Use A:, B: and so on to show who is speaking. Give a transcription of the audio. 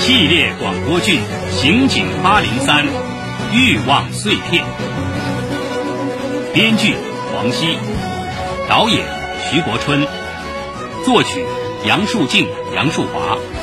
A: 系列广播剧《刑警803欲望碎片》，编剧黄熙，导演徐国春，作曲杨树静、杨树华，